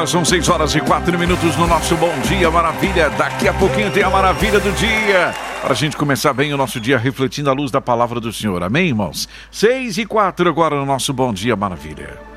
são 6h04 no nosso Bom Dia Maravilha. Daqui a pouquinho tem a maravilha do dia, para a gente começar bem o nosso dia refletindo a luz da palavra do Senhor. Amém, irmãos? 6h04 agora no nosso Bom Dia Maravilha.